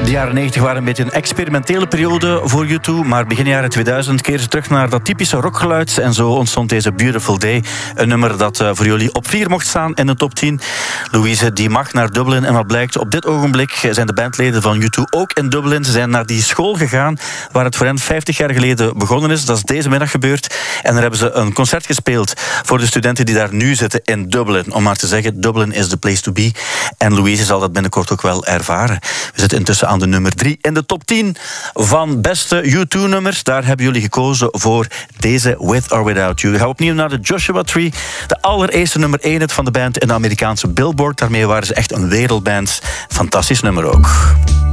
De jaren 90 waren een beetje een experimentele periode voor U2, maar begin jaren 2000 keerden ze terug naar dat typische rockgeluid en zo ontstond deze Beautiful Day, een nummer dat voor jullie op 4 mocht staan in de top 10. Louise, die mag naar Dublin en wat blijkt, op dit ogenblik zijn de bandleden van U2 ook in Dublin. Ze zijn naar die school gegaan waar het voor hen 50 jaar geleden begonnen is. Dat is deze middag gebeurd en daar hebben ze een concert gespeeld voor de studenten die daar nu zitten in Dublin. Om maar te zeggen, Dublin is the place to be. En Louise zal dat binnenkort ook wel ervaren. We zitten intussen aan de nummer 3 in de top 10 van beste U2-nummers. Daar hebben jullie gekozen voor deze With or Without You. We gaan opnieuw naar de Joshua Tree. De allereerste nummer 1 hit van de band in de Amerikaanse Billboard. Daarmee waren ze echt een wereldband. Fantastisch nummer ook.